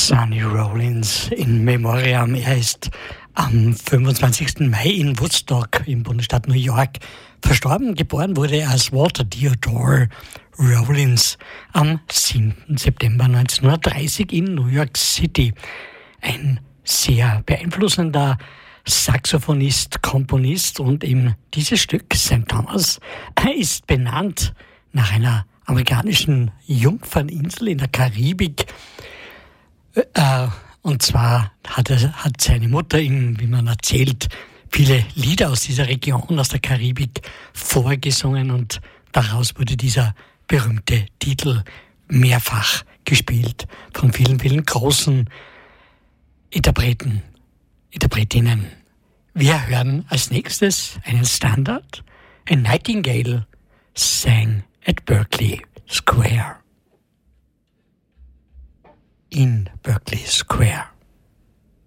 Sonny Rollins in Memoriam. Er ist am 25. Mai in Woodstock im Bundesstaat New York verstorben. Geboren wurde er als Walter Theodore Rollins am 7. September 1930 in New York City. Ein sehr beeinflussender Saxophonist, Komponist, und eben dieses Stück, St. Thomas, ist benannt nach einer amerikanischen Jungferninsel in der Karibik. Und zwar hat seine Mutter ihm, wie man erzählt, viele Lieder aus dieser Region, aus der Karibik, vorgesungen, und daraus wurde dieser berühmte Titel mehrfach gespielt von vielen, vielen großen Interpretinnen. Wir hören als nächstes einen Standard. A Nightingale sang at Berkeley Square. In Berkeley Square.